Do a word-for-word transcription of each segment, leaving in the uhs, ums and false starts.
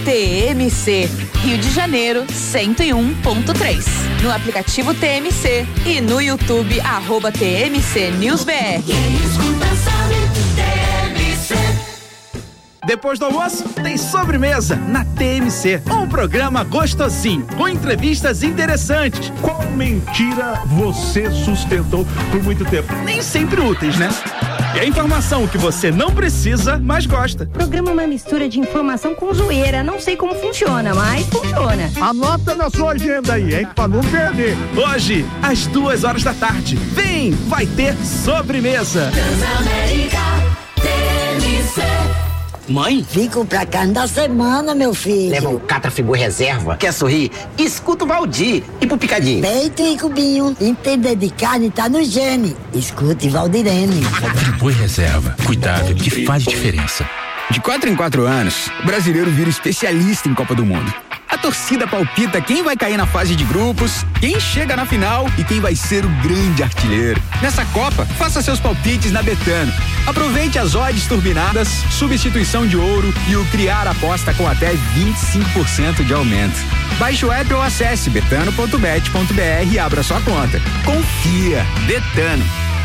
T M C, Rio de Janeiro, cento e um ponto três. No aplicativo T M C e no YouTube, arroba T M C News B R. Depois do almoço, tem sobremesa na T M C. Um programa gostosinho, com entrevistas interessantes. Qual mentira você sustentou por muito tempo? Nem sempre úteis, né? E a informação que você não precisa, mas gosta. Programa é uma mistura de informação com zoeira. Não sei como funciona, mas funciona. Anota na sua agenda aí, hein? Pra não perder. Hoje, às duas horas da tarde. Vem, vai ter sobremesa. Transamérica, T M C. Mãe? Fico pra carne da semana, meu filho. Leva um Catrafigu reserva. Quer sorrir? Escuta o Valdir. E pro picadinho? Peito e cubinho. Entender de carne tá no gene. Escute Valdirene. Catrafigu reserva. Cuidado que faz diferença. De quatro em quatro anos, o brasileiro vira especialista em Copa do Mundo. A torcida palpita quem vai cair na fase de grupos, quem chega na final e quem vai ser o grande artilheiro. Nessa Copa, faça seus palpites na Betano. Aproveite as odds turbinadas, substituição de ouro e o criar aposta com até vinte e cinco por cento de aumento. Baixe o app ou acesse betano ponto bet ponto br e abra sua conta. Confia. Betano.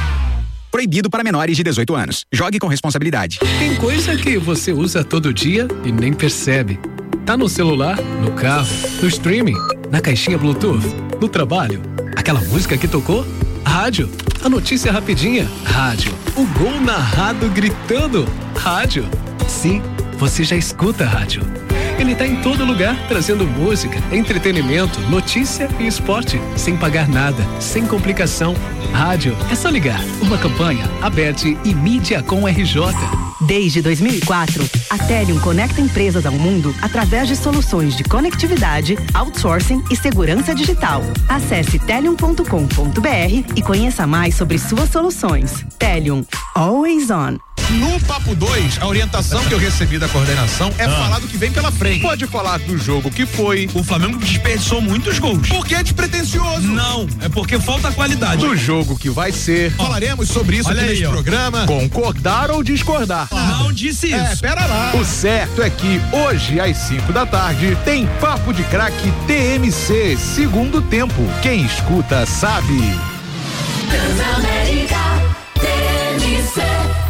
Proibido para menores de dezoito anos. Jogue com responsabilidade. Tem coisa que você usa todo dia e nem percebe. Tá no celular, no carro, no streaming, na caixinha Bluetooth, no trabalho. Aquela música que tocou? Rádio. A notícia rapidinha? Rádio. O gol narrado gritando? Rádio. Sim, você já escuta a rádio. Ele tá em todo lugar, trazendo música, entretenimento, notícia e esporte, sem pagar nada, sem complicação. Rádio, é só ligar. Uma campanha, Aberte e Mídia com R J. Desde dois mil e quatro, a Telium conecta empresas ao mundo através de soluções de conectividade, outsourcing e segurança digital. Acesse telium ponto com ponto br e conheça mais sobre suas soluções. Telium, always on. No Papo dois, a orientação que eu recebi da coordenação é ah. falar do que vem pela frente. Pode falar do jogo que foi. O Flamengo desperdiçou muitos gols. Porque é despretensioso. Não, é porque falta qualidade. Do jogo que vai ser. Falaremos sobre isso Olha aqui aí, nesse ó. programa. Concordar ou discordar. Não disse isso. É, pera lá. O certo é que hoje, às cinco da tarde, tem Papo de Craque T M C, segundo tempo. Quem escuta sabe. Transamérica, T M C.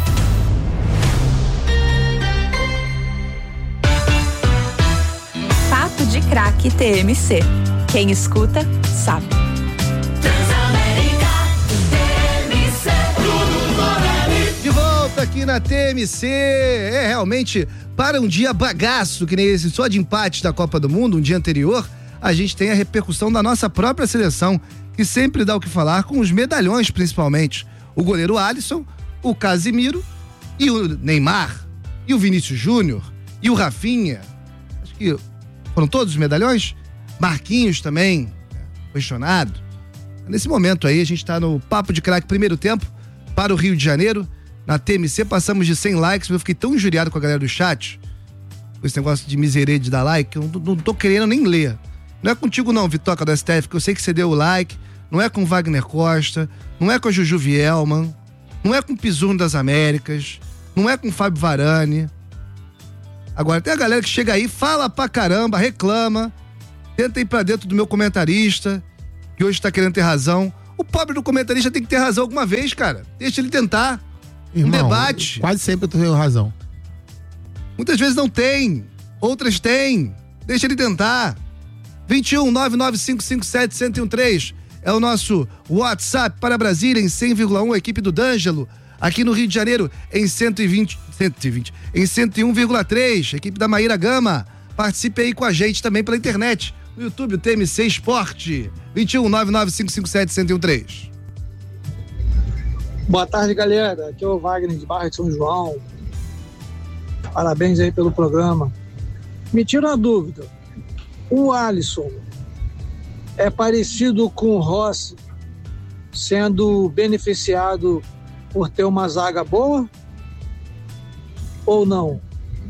Papo de Craque T M C. Quem escuta, sabe. Transamérica, T M C. De volta aqui na T M C. É realmente para um dia bagaço, que nem esse, só de empates da Copa do Mundo, um dia anterior, a gente tem a repercussão da nossa própria seleção, que sempre dá o que falar, com os medalhões principalmente. O goleiro Alisson, o Casimiro e o Neymar, e o Vinícius Júnior, e o Rafinha. Acho que foram todos os medalhões? Marquinhos também, questionado. Nesse momento aí, a gente tá no Papo de Craque primeiro tempo, para o Rio de Janeiro. Na T M C passamos de cem likes, eu fiquei tão injuriado com a galera do chat, com esse negócio de miserê de dar like, que eu não, não tô querendo nem ler. Não é contigo não, Vitoca do S T F, que eu sei que você deu o like, não é com Wagner Costa, não é com a Juju Vielman, não é com o Pizuno das Américas, não é com o Fábio Varane. Agora tem a galera que chega aí, fala pra caramba, reclama, tenta ir pra dentro do meu comentarista, que hoje tá querendo ter razão. O pobre do comentarista tem que ter razão alguma vez, cara. Deixa ele tentar. Irmão, um debate. Quase sempre eu tenho razão. Muitas vezes não tem, outras tem. Deixa ele tentar. vinte e um, nove nove cinco cinco sete, zero zero um três é o nosso WhatsApp para Brasília em cem vírgula um, equipe do D'Angelo. Aqui no Rio de Janeiro em cento e vinte, cento e vinte, em cento e um vírgula três, equipe da Maíra Gama. Participe aí com a gente também pela internet. No YouTube, o T M C Esporte. vinte e um, nove nove cinco cinco sete, zero zero um três. Boa tarde, galera. Aqui é o Wagner de Barra de São João. Parabéns aí pelo programa. Me tira uma dúvida. O Alisson é parecido com o Rossi, sendo beneficiado por ter uma zaga boa? Ou não?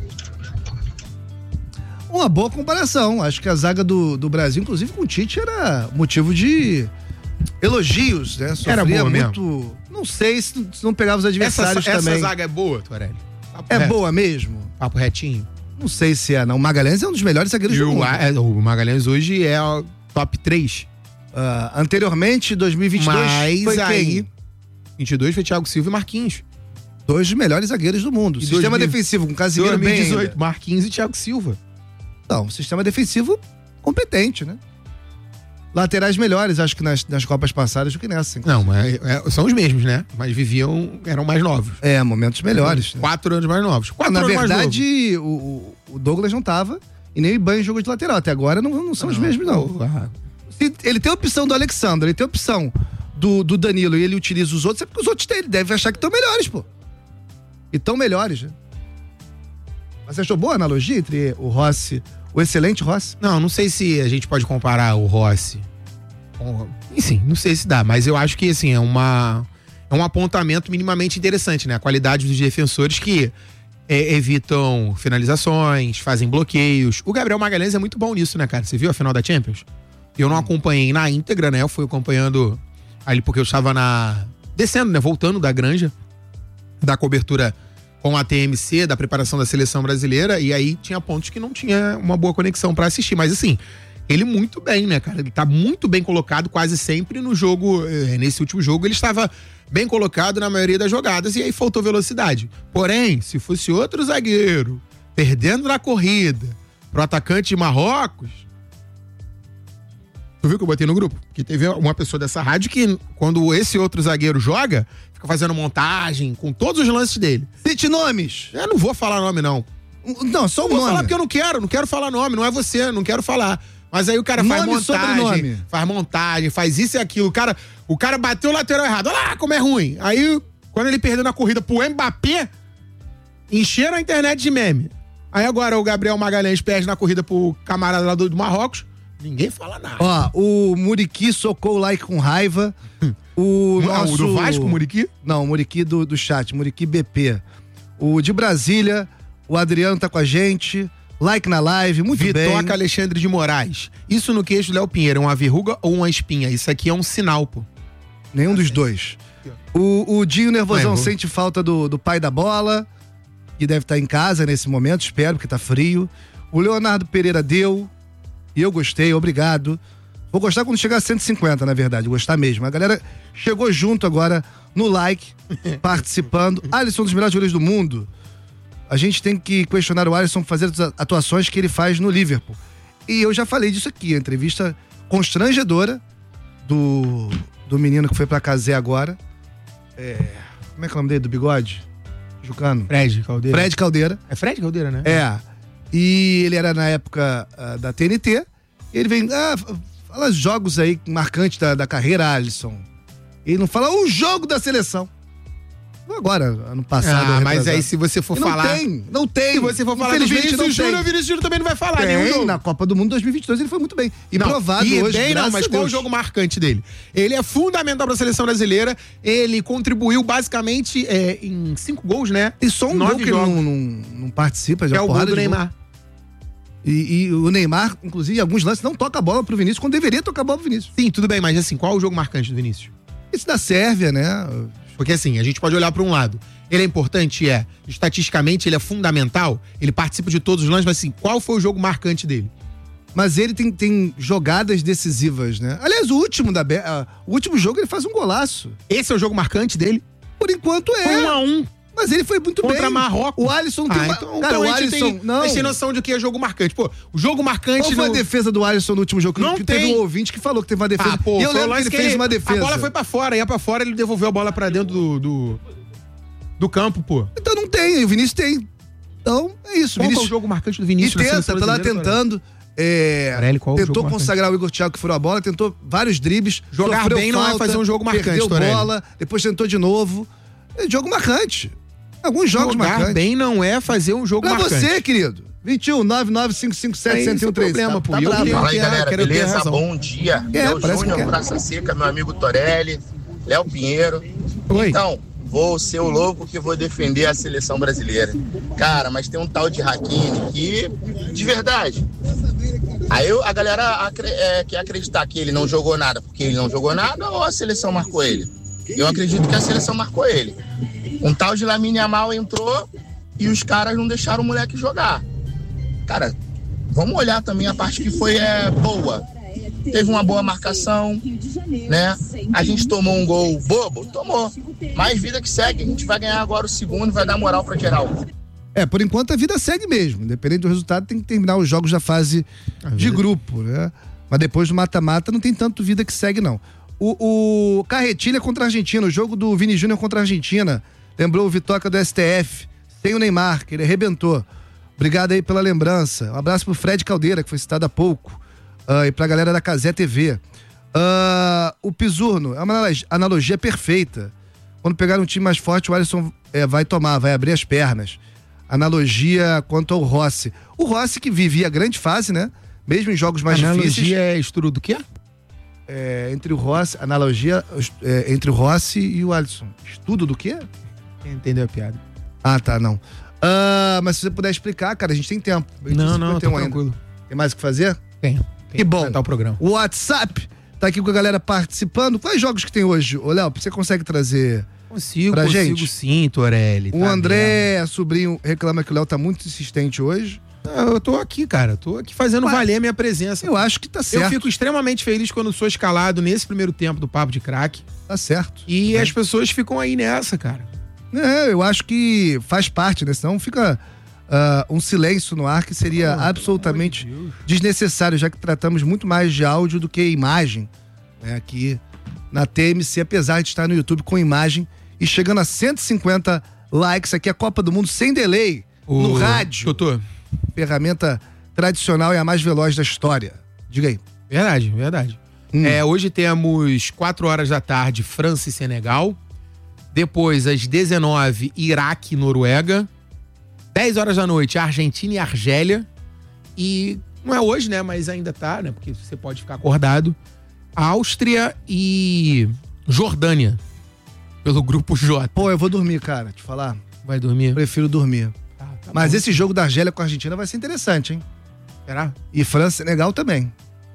Uma boa comparação. Acho que a zaga do, do Brasil, inclusive com o Tite, era motivo de elogios, né? Sofria era boa muito. Mesmo. Não sei se, se não pegava os adversários essa, também. Essa zaga é boa, Torelli? É reto. boa mesmo? Papo retinho? Não sei se é, não. O Magalhães é um dos melhores zagueiros E do o, mundo. é, o Magalhães hoje é o top três. Uh, anteriormente, dois mil e vinte e dois, Mas foi aí, quem? vinte e dois foi Thiago Silva e Marquinhos. Dois dos melhores zagueiros do mundo. E Sistema dois mil defensivo com Casimiro dois mil e bem. dezoito, ainda. Marquinhos e Thiago Silva. Não, sistema defensivo competente, né? Laterais melhores, acho que nas, nas Copas passadas do que nessa. Não, mas é, são os mesmos, né? Mas viviam, eram mais novos. É, momentos melhores. Né? Quatro anos mais novos. Quatro Na anos verdade, o, o Douglas não tava e nem o Iban jogou de lateral. Até agora não, não são não, os mesmos, não. Ah. Se ele tem a opção do Alexandre, ele tem a opção do, do Danilo e ele utiliza os outros, é porque os outros têm. Ele deve achar que estão melhores, pô. E tão melhores, né? Mas você achou boa a analogia entre o Rossi, o excelente Rossi? Não, não sei se a gente pode comparar o Rossi. com- Enfim, não sei se dá, mas eu acho que assim, é uma é um apontamento minimamente interessante, né? A qualidade dos defensores que é, evitam finalizações, fazem bloqueios. O Gabriel Magalhães é muito bom nisso, né, cara? Você viu a final da Champions? Eu não acompanhei na íntegra, né? Eu fui acompanhando ali porque eu estava na descendo, né? Voltando da granja, da cobertura com a T M C, da preparação da seleção brasileira, e aí tinha pontos que não tinha uma boa conexão pra assistir, mas assim, ele muito bem, né, cara? Ele tá muito bem colocado quase sempre no jogo, eh, nesse último jogo ele estava bem colocado na maioria das jogadas e aí faltou velocidade. Porém, se fosse outro zagueiro perdendo na corrida pro atacante de Marrocos, tu viu que eu botei no grupo? Que teve uma pessoa dessa rádio que, quando esse outro zagueiro joga, fica fazendo montagem com todos os lances dele. Cite nomes. Eu não vou falar nome, não. Não, só o Não vou nome. falar porque eu não quero, não quero falar nome, não é você, não quero falar. Mas aí o cara faz Nome e montagem, sobrenome. faz montagem, faz isso e aquilo. O cara, o cara bateu o lateral errado. Olha lá como é ruim. Aí, quando ele perdeu na corrida pro Mbappé, encheram a internet de meme. Aí agora o Gabriel Magalhães perde na corrida pro camarada lá do, do Marrocos. Ninguém fala nada. Ó, o Muriqui socou o like com raiva. O Não, nosso... o do Vasco, o Muriqui? Não, o Muriqui do, do chat, Muriqui B P. O de Brasília, o Adriano tá com a gente. Like na live, muito bem. Vitoca Alexandre de Moraes. Isso no queixo do Léo Pinheiro é uma verruga ou uma espinha? Isso aqui é um sinal, pô. Nenhum dos dois. O, o Dinho Nervosão Não, eu vou- sente falta do, do pai da bola, que deve estar em casa nesse momento, espero, porque tá frio. O Leonardo Pereira deu, e eu gostei, obrigado. Vou gostar quando chegar a cento e cinquenta, na verdade, gostar mesmo. A galera chegou junto agora no like, participando. Alisson, um dos melhores jogadores do mundo. A gente tem que questionar o Alisson por fazer as atuações que ele faz no Liverpool. E eu já falei disso aqui, a entrevista constrangedora do, do menino que foi pra Casé agora. É, como é que é o nome dele? Do bigode? Jucano? Fred Caldeira. Fred Caldeira. É Fred Caldeira, né? É. E ele era na época ah, da T N T. Ele vem, ah, f- fala jogos aí marcantes da, da carreira, Alisson. Ele não fala um jogo da seleção. Agora, ano passado. Ah, mas retrasado. aí se você for E não falar... tem, não tem. Se você for falar do Infelizmente, Vinícius não Júnior, tem. o Vinícius Júnior também não vai falar nenhum Tem, jogo. na Copa do Mundo dois mil e vinte e dois ele foi muito bem. E Não, provado e hoje, bem, não, graças mas a qual o Deus. jogo marcante dele? Ele é fundamental pra seleção brasileira, ele contribuiu basicamente é, em cinco gols, né? E só um Nove gol que ele jogos. não, não, não participa, já Que é o porrada gol do de Neymar. E, e o Neymar, inclusive, em alguns lances, não toca a bola pro Vinícius, quando deveria tocar a bola pro Vinícius. Sim, tudo bem, mas assim, qual o jogo marcante do Vinícius? Esse da Sérvia, né? Porque assim, a gente pode olhar pra um lado. Ele é importante, é. Estatisticamente, ele é fundamental. Ele participa de todos os lances, mas assim, qual foi o jogo marcante dele? Mas ele tem, tem jogadas decisivas, né? Aliás, o último da Be- ah, o último jogo ele faz um golaço. Esse é o jogo marcante dele? Por enquanto é. Foi um a um. Mas ele foi muito Contra bem. Marrocos. O Alisson tem Ah, uma... então, Cara, então o a gente Alisson... tem, não. a gente tem noção de que é jogo marcante. Pô, o jogo marcante... Qual foi no... a defesa do Alisson no último jogo? Não que tem. Teve um ouvinte que falou que teve uma defesa. Ah, pô, e eu foi o lembro que lance ele que fez ele- uma defesa. A bola foi pra fora, ia pra fora, ele devolveu a bola pra dentro do, do, do campo, pô. Então não tem, o Vinícius tem. Então, é isso. Qual Vinícius... foi o jogo marcante do Vinícius? E na tenta, seleção tá lá brasileira, tentando. É, Torelli, qual o tentou jogo consagrar o Igor Thiago que furou a bola, tentou vários dribles. Jogar sofreu bem não é falta, fazer um jogo marcante, Perdeu Torelli. bola, depois tentou de novo. É jogo marcante. Alguns jogos Jogar marcantes. bem não é fazer um jogo Pra marcante. você, querido. vinte e um, nove nove cinco cinco sete, É esse um o três. problema, pô. Tá, E eu tá bravo. tenho Fala aí, que- galera, quero ter beleza? razão. Bom dia. É, Meu parece que Júnior, é. Praça Seca, meu amigo Torelli, Léo Pinheiro. Oi. Então, vou ser o louco que vou defender a seleção brasileira. Cara, mas tem um tal de Hakimi que, de verdade. Aí eu- a galera acre- é, quer acreditar que ele não jogou nada porque ele não jogou nada ou a seleção marcou ele? Eu acredito que a seleção marcou ele. Um tal de Lamine Yamal entrou e os caras não deixaram o moleque jogar. cara, vamos olhar também a parte que foi é, boa. Teve uma boa marcação, né? A gente tomou um gol bobo? Tomou. Mas vida que segue. A gente vai ganhar agora o segundo e vai dar moral pra geral. É, por enquanto a vida segue mesmo. Independente do resultado, tem que terminar os jogos da fase de grupo, né? Mas depois do mata-mata não tem tanto vida que segue, não. O, o Carretilha contra a Argentina, o jogo do Vini Júnior contra a Argentina. Lembrou o Vitoca do S T F. Tem o Neymar, que ele arrebentou. Obrigado aí pela lembrança. Um abraço pro Fred Caldeira, que foi citado há pouco. Uh, e pra galera da Casé T V. Uh, o Pisurno, é uma analogia perfeita. Quando pegar um time mais forte, o Alisson é, vai tomar, vai abrir as pernas. Analogia quanto ao Rossi. O Rossi que vivia a grande fase, né? Mesmo em jogos mais analogia difíceis. Analogia é estudo do quê? É, entre o Rossi, analogia é, entre o Rossi e o Alisson. Estudo do quê? Entendeu a piada. Ah, tá, não. Uh, mas se você puder explicar, cara, a gente tem tempo. Gente não, não, tá tranquilo. Tem mais o que fazer? Tem. Que bom. O programa. O WhatsApp tá aqui com a galera participando. Quais jogos que tem hoje, ô Léo? Você consegue trazer consigo, pra consigo gente? Sim, Torelli. O tá André, mesmo. Sobrinho, reclama que o Léo tá muito insistente hoje. Não, eu tô aqui, cara. Eu tô aqui fazendo Mas, valer a minha presença. Eu acho que tá certo. Eu fico extremamente feliz quando sou escalado nesse primeiro tempo do Papo de Craque. Tá certo. E é. as pessoas ficam aí nessa, cara. É, eu acho que faz parte, né? Senão fica uh, um silêncio no ar que seria oh, absolutamente de desnecessário, já que tratamos muito mais de áudio do que imagem, né? Aqui na T M C, apesar de estar no YouTube com imagem e chegando a cento e cinquenta likes aqui, a Copa do Mundo sem delay, o... no rádio. Doutor. Ferramenta tradicional e a mais veloz da história. Diga aí. Verdade, verdade. Hum. É, hoje temos quatro horas da tarde, França e Senegal. Depois, às dezenove, Iraque e Noruega. dez horas da noite, Argentina e Argélia. E não é hoje, né? Mas ainda tá, né? Porque você pode ficar acordado. Áustria e Jordânia. Pelo grupo J. Pô, eu vou dormir, cara, te falar. Vai dormir? Prefiro dormir. Ah, tá Mas bom. esse jogo da Argélia com a Argentina vai ser interessante, hein? Será? E França e Senegal também.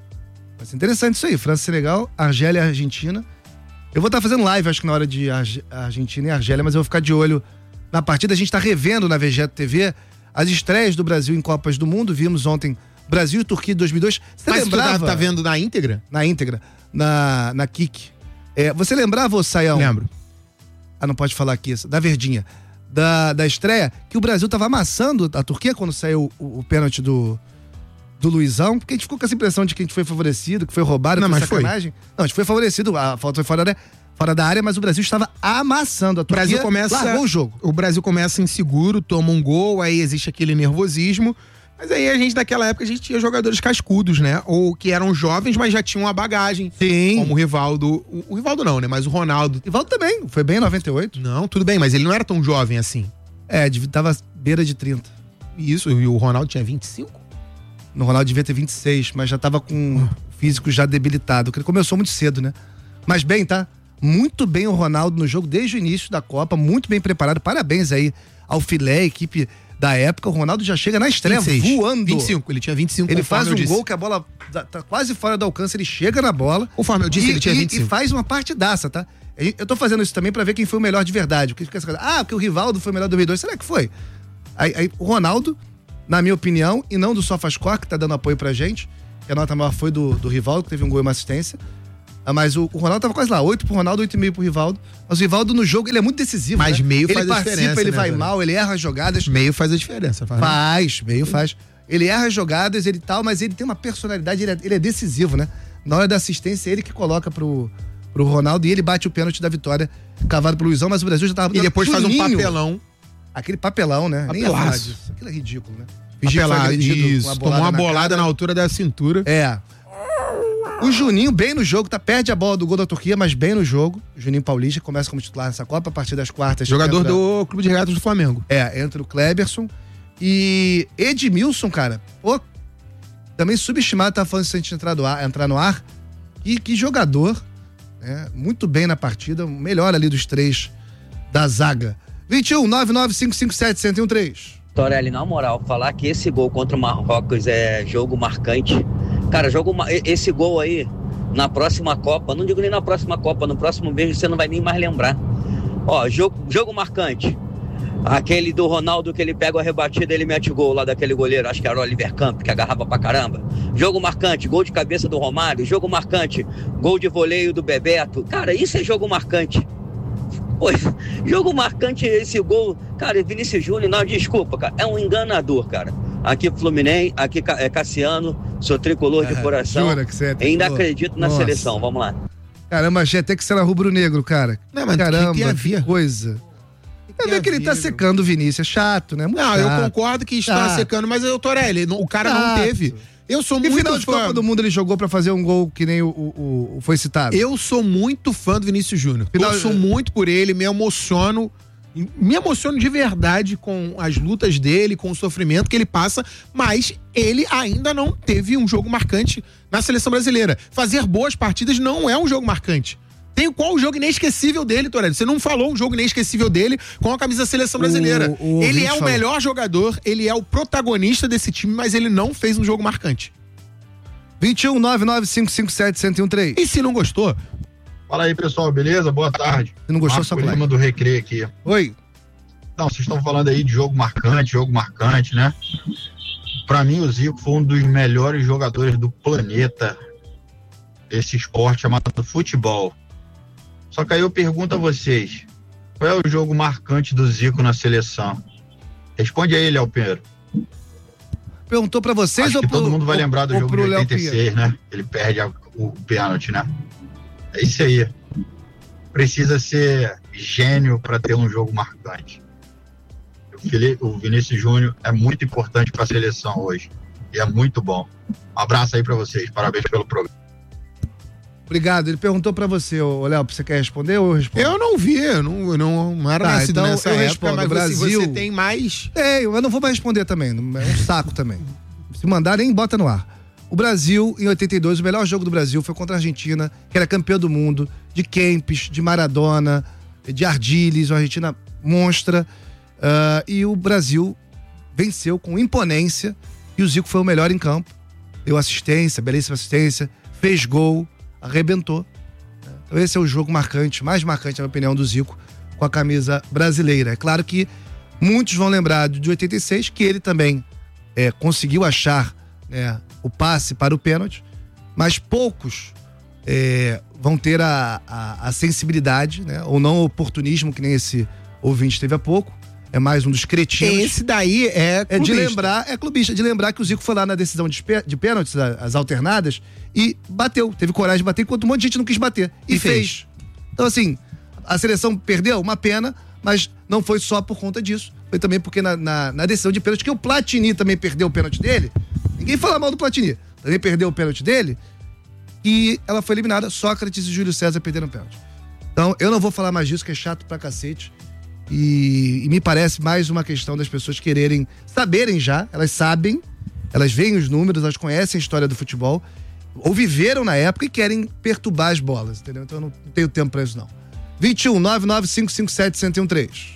Vai ser interessante isso aí. França e Senegal, Argélia e Argentina. Eu vou estar fazendo live, acho que na hora de Arge- Argentina e Argélia, mas eu vou ficar de olho na partida. A gente está revendo na Vegeto T V as estreias do Brasil em Copas do Mundo. Vimos ontem Brasil e Turquia de dois mil e dois. Você mas lembrava? Você tá, tá vendo na íntegra? Na íntegra. Na, na Kik. É, você lembrava, ô Saião? Lembro. Ah, não pode falar aqui isso. Da Verdinha. Da, da estreia, que o Brasil tava amassando a Turquia quando saiu o, o pênalti do... do Luizão, porque a gente ficou com essa impressão de que a gente foi favorecido, que foi roubado, não, que foi mas sacanagem. Foi. Não, a gente foi favorecido, a falta foi fora da, fora da área, mas o Brasil estava amassando a Turquia. O Brasil começa, largou o jogo. O Brasil começa inseguro, toma um gol, aí existe aquele nervosismo, mas aí a gente, naquela época, a gente tinha jogadores cascudos, né? Ou que eram jovens, mas já tinham uma bagagem. Sim. Como o Rivaldo. O, o Rivaldo não, né? Mas o Ronaldo. O Rivaldo também, foi bem em noventa e oito. Não, tudo bem, mas ele não era tão jovem assim. É, tava beira de trinta. Isso, e o Ronaldo tinha vinte e cinco? No Ronaldo devia ter vinte e seis, mas já tava com o físico já debilitado, porque ele começou muito cedo, né? Mas bem, tá? Muito bem o Ronaldo no jogo, desde o início da Copa, muito bem preparado. Parabéns aí ao filé, a equipe da época. O Ronaldo já chega na estreia vinte e seis. voando. vinte e cinco, ele tinha vinte e cinco. Ele faz um eu gol que a bola tá quase fora do alcance, ele chega na bola. Conforme eu disse, e, ele tinha vinte e cinco. E faz uma partidaça, tá? Eu tô fazendo isso também pra ver quem foi o melhor de verdade. Porque fica essa coisa, ah, porque o Rivaldo foi o melhor do dois mil e dois. Será que foi? Aí, aí o Ronaldo, na minha opinião, e não do SofaScore, que tá dando apoio pra gente, que a nota maior foi do, do Rivaldo, que teve um gol e uma assistência. Mas o, o Ronaldo tava quase lá, oito pro Ronaldo, oito e meio pro Rivaldo. Mas o Rivaldo no jogo, ele é muito decisivo, Mas né? meio ele faz a participa, diferença, ele né, vai velho? mal, ele erra as jogadas. Meio faz a diferença. Faz, faz meio faz. Ele erra as jogadas, ele tal, mas ele tem uma personalidade, ele é, ele é decisivo, né? Na hora da assistência, ele que coloca pro, pro Ronaldo e ele bate o pênalti da vitória, cavado pro Luizão, mas o Brasil já tava... E depois Juninho, faz um papelão. Aquele papelão, né? Nem ia falar Papelaço. disso. Aquilo é ridículo, né? Papelado, isso. uma Tomou uma na bolada cara. na altura da cintura. É. O Juninho, bem no jogo, tá? Perde a bola do gol da Turquia, mas bem no jogo. O Juninho Paulista começa como titular nessa Copa, a partir das quartas. Jogador entra... do Clube de Regatas do Flamengo. É, entra o Kleberson. E Edmilson, cara, pô, também subestimado, tá falando se a gente entrar no ar. Entrar no ar. E que jogador, né? Muito bem na partida, o melhor ali dos três da zaga. vinte e um, nove nove cinco cinco sete, um zero um três. Torelli, na moral, falar que esse gol contra o Marrocos é jogo marcante. Cara, jogo, esse gol aí, na próxima Copa, não digo nem na próxima Copa, no próximo mês você não vai nem mais lembrar. Ó, jogo, jogo marcante. Aquele do Ronaldo que ele pega a rebatida, ele mete gol lá daquele goleiro, acho que era o Oliver Camp, que agarrava pra caramba. Jogo marcante, gol de cabeça do Romário, jogo marcante, gol de voleio do Bebeto. Cara, isso é jogo marcante. Pô, jogo marcante esse gol. Cara, Vinícius Júnior, não, desculpa, cara, é um enganador, cara. Aqui Fluminense, aqui é Cassiano, sou tricolor de coração. Jura que você é tricolor? Ainda acredito na Nossa. seleção, vamos lá. Caramba, achei até que você era rubro-negro, cara. Não, mas Caramba, que tem a ver? que coisa. Eu vi que ele tá secando o Vinícius, é chato, né? Muito Não, chato. eu concordo que está Chato. secando, mas eu, Torelli, não- o cara não Chato. teve. Eu sou Que muito final de fã. Copa do Mundo ele jogou pra fazer um gol que nem o, o- o- foi citado? Eu sou muito fã do Vinícius Júnior. Final- Eu sou muito por ele, me emociono. Me emociono de verdade com as lutas dele, com o sofrimento que ele passa, mas ele ainda não teve um jogo marcante na seleção brasileira. Fazer boas partidas não é um jogo marcante. Tem qual o jogo inesquecível dele, Torelli? Você não falou um jogo inesquecível dele com a camisa da seleção brasileira. O- o ele ouvinte é o falou. melhor jogador, ele é o protagonista desse time, mas ele não fez um jogo marcante. vinte e um, nove nove cinco cinco sete, um zero um três. E se não gostou? Fala aí, pessoal, beleza? Boa tarde. Se não gostou, Marco só placa. Lima do Recreio aqui. Oi. Não, vocês estão falando aí de jogo marcante, jogo marcante, né? Pra mim, o Zico foi um dos melhores jogadores do planeta, esse esporte chamado futebol. Só que aí eu pergunto a vocês, qual é o jogo marcante do Zico na seleção? Responde aí, Léo Pinheiro. Perguntou pra vocês Acho ou que pro, todo mundo vai ou- lembrar do ou jogo pro de Léo oitenta e seis, Pinheiro? né? Ele perde a- o pênalti, né? É isso aí. Precisa ser gênio para ter um jogo marcante. O, Fili- o Vinícius Júnior é muito importante para a seleção hoje. E é muito bom. Um abraço aí para vocês. Parabéns pelo programa. Obrigado. Ele perguntou pra você, ô Léo, você quer responder ou eu respondo? Eu não vi, eu não, eu não, não era Tá, nascido então nessa eu época, respondo. mas O você- Brasil- você tem mais... Tenho, eu não vou mais responder também. não- É um saco também. Se mandar, nem bota no ar. O Brasil, em oitenta e dois, o melhor jogo do Brasil foi contra a Argentina, que era campeã do mundo, de Kempis, de Maradona, de Ardiles, uma Argentina monstra. Ah, e o Brasil venceu com imponência e o Zico foi o melhor em campo. Deu assistência, belíssima assistência, fez gol, arrebentou. Então esse é o jogo marcante, mais marcante, na minha opinião, do Zico com a camisa brasileira. É claro que muitos vão lembrar de oitenta e seis, que ele também é, conseguiu achar, né, o passe para o pênalti, mas poucos é, vão ter a, a, a sensibilidade, né, ou não o oportunismo, que nem esse ouvinte teve há pouco. É mais um dos cretinos. Esse daí é É de clubista. lembrar, é clubista, de lembrar que o Zico foi lá na decisão de, pê- de pênaltis, a- as alternadas, e bateu, teve coragem de bater, enquanto um monte de gente não quis bater. E, E fez. fez. Então, assim, a seleção perdeu, uma pena, mas não foi só por conta disso. Foi também porque na, na, na decisão de pênalti, que o Platini também perdeu o pênalti dele. Ninguém fala mal do Platini. Também perdeu o pênalti dele. E ela foi eliminada. Sócrates e Júlio César perderam o pênalti. Então, eu não vou falar mais disso, que é chato pra cacete. E, e me parece mais uma questão das pessoas quererem, saberem já, elas sabem, elas veem os números, elas conhecem a história do futebol, ou viveram na época e querem perturbar as bolas, entendeu? Então eu não tenho tempo pra isso não. vinte e um, nove nove cinco cinco sete, um zero um três.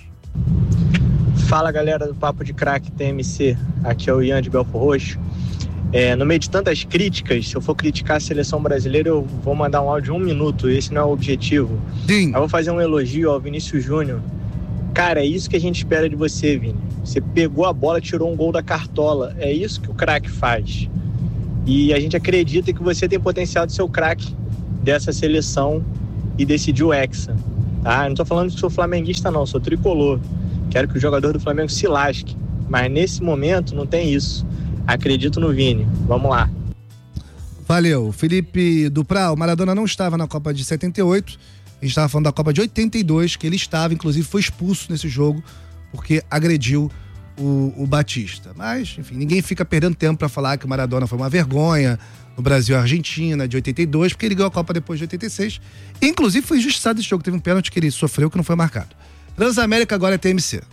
Fala galera do Papo de Crack T M C, aqui é o Ian de Belfort Roxo. É, no meio de tantas críticas, se eu for criticar a seleção brasileira, eu vou mandar um áudio de um minuto, esse não é o objetivo. Sim. Eu vou fazer um elogio ao Vinícius Júnior. Cara, é isso que a gente espera de você, Vini. Você pegou a bola, tirou um gol da cartola. É isso que o craque faz. E a gente acredita que você tem potencial de ser o craque dessa seleção e decidir o Hexa. Tá? Eu não tô falando que sou flamenguista, não, sou tricolor. Quero que o jogador do Flamengo se lasque. Mas nesse momento não tem isso. Acredito no Vini. Vamos lá. Valeu. Felipe Duprat, o Maradona não estava na Copa de setenta e oito. A gente estava falando da Copa de oitenta e dois, que ele estava, inclusive foi expulso nesse jogo, porque agrediu o, o Batista. Mas, enfim, ninguém fica perdendo tempo para falar que o Maradona foi uma vergonha no Brasil e Argentina, de oitenta e dois, porque ele ganhou a Copa depois de oitenta e seis. Inclusive foi injustiçado esse jogo, teve um pênalti que ele sofreu que não foi marcado. Transamérica agora é T M C.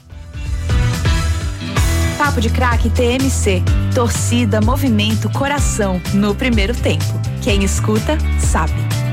Papo de Craque T M C. Torcida, movimento, coração no primeiro tempo. Quem escuta, sabe.